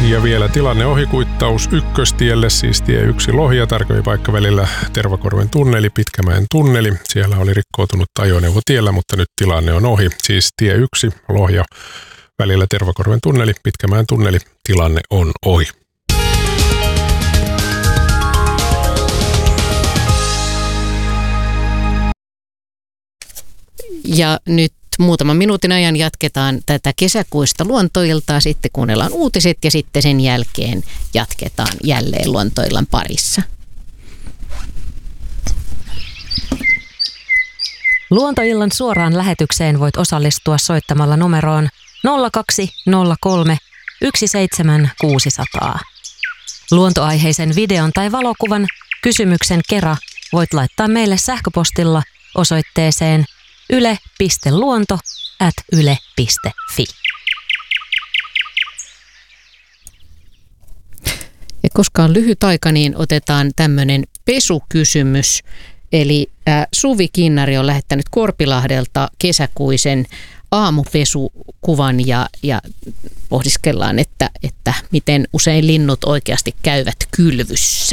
Ja vielä tilanne ohikuittaus Ykköstielle, siis tie 1 Lohja, tarkoin paikka välillä Tervakorven tunneli, Pitkämäen tunneli. Siellä oli rikkoutunut ajoneuvo tiellä, mutta nyt tilanne on ohi. Siis tie 1 Lohja välillä Tervakorven tunneli, Pitkämäen tunneli, tilanne on ohi. Ja nyt muutaman minuutin ajan jatketaan tätä kesäkuista luontoiltaa, sitten kuunnellaan uutiset ja sitten sen jälkeen jatketaan jälleen luontoillan parissa. Luontoillan suoraan lähetykseen voit osallistua soittamalla numeroon 0203 17600. Luontoaiheisen videon tai valokuvan kysymyksen kera voit laittaa meille sähköpostilla osoitteeseen yle.luonto@yle.fi. Ja koska on lyhyt aika, niin otetaan tämmöinen pesukysymys. Eli Suvi Kinnari on lähettänyt Korpilahdelta kesäkuisen aamupesukuvan ja pohdiskellaan, että miten usein linnut oikeasti käyvät kylvyssä.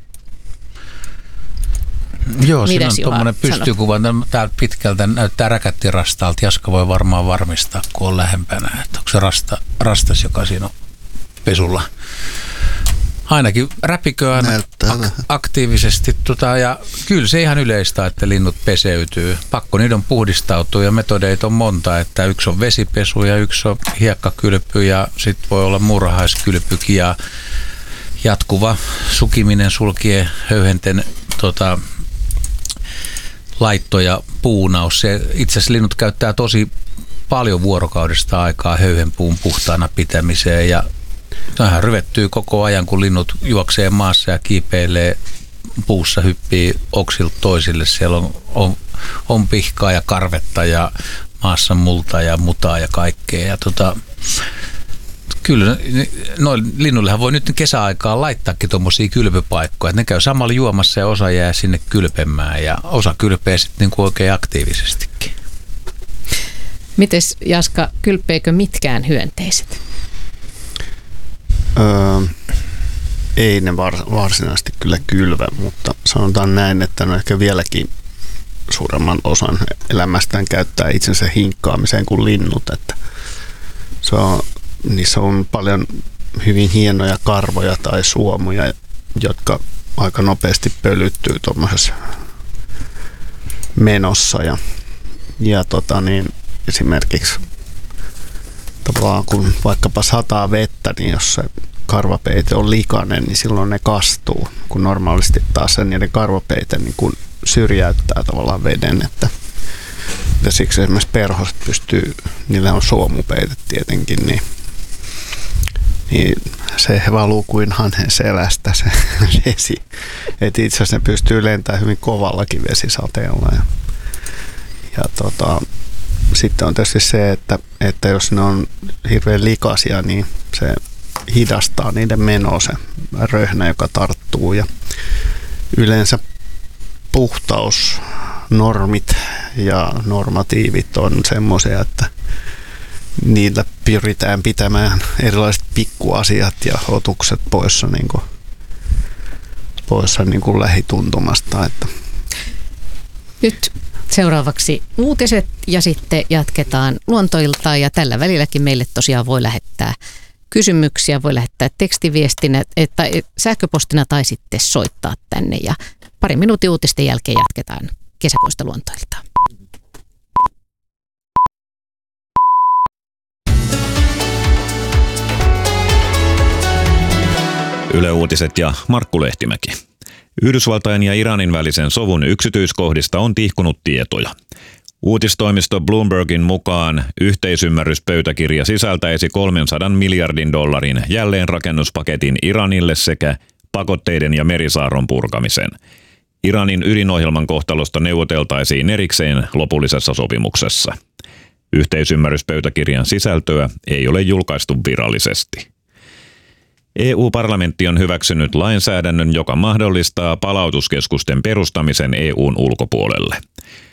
Joo, siinä on tuommoinen pystykuva. Täältä pitkältä näyttää räkättirastaalta. Jaska voi varmaan varmistaa, kun on lähempänä, että onko se rastas, joka siinä on pesulla. Ainakin räpiköä aina aktiivisesti. Ja kyllä se ihan yleistä, että linnut peseytyy. Pakko niiden on puhdistautua ja metodeita on monta. Että yksi on vesipesu ja yksi on hiekkakylpy ja sitten voi olla muurahaiskylpykin ja jatkuva sukiminen sulkee höyhenten laitto ja puunaus. Itse asiassa linnut käyttää tosi paljon vuorokaudesta aikaa höyhenpuun puhtaana pitämiseen ja tämähän ryvettyy koko ajan, kun linnut juoksee maassa ja kiipeilee puussa, hyppii oksilta toisille. Siellä on pihkaa ja karvetta ja maassa multaa ja mutaa ja kaikkea. Ja kyllä, linnullehan voi nyt kesäaikaan laittaakin tuommoisia kylpypaikkoja. Että ne käy samalla juomassa ja osa jää sinne kylpemään ja osa kylpee sitten niin kuin oikein aktiivisestikin. Mites Jaska, kylpeekö mitkään hyönteiset? Ei ne varsinaisesti kyllä kylvä, mutta sanotaan näin, että ne ehkä vieläkin suuremman osan elämästään käyttää itsensä hinkkaamiseen kuin linnut. Että niissä on paljon hyvin hienoja karvoja tai suomuja, jotka aika nopeasti pölyttyy tuommoisessa menossa. Ja esimerkiksi tavallaan kun vaikkapa sataa vettä, niin jos se karvapeite on likainen, niin silloin ne kastuu, kun normaalisti taas niiden karvapeite niin kun syrjäyttää tavallaan veden. Ja siksi esimerkiksi perhoset niillä on suomupeite tietenkin, niin se valuu kuin hanhen selästä se vesi. Et itse asiassa ne pystyy lentämään hyvin kovallakin vesisateella. Ja sitten on tietysti se, että jos ne on hirveän likaisia, niin se hidastaa niiden menoa se röhnä, joka tarttuu. Ja yleensä puhtausnormit ja normatiivit on semmoisia, että niillä pyritään pitämään erilaiset pikkuasiat ja otukset poissa lähituntumasta. Että. Nyt seuraavaksi uutiset ja sitten jatketaan luontoiltaa ja tällä välilläkin meille tosiaan voi lähettää kysymyksiä, voi lähettää tekstiviestinä, että sähköpostina tai sitten soittaa tänne ja parin minuutin uutisten jälkeen jatketaan kesäkuista luontoiltaa. Yle Uutiset ja Markku Lehtimäki. Yhdysvaltain ja Iranin välisen sovun yksityiskohdista on tihkunut tietoja. Uutistoimisto Bloombergin mukaan yhteisymmärryspöytäkirja sisältäisi $300 miljardin jälleenrakennuspaketin Iranille sekä pakotteiden ja merisaarron purkamisen. Iranin ydinohjelman kohtalosta neuvoteltaisiin erikseen lopullisessa sopimuksessa. Yhteisymmärryspöytäkirjan sisältöä ei ole julkaistu virallisesti. EU-parlamentti on hyväksynyt lainsäädännön, joka mahdollistaa palautuskeskusten perustamisen EUn ulkopuolelle.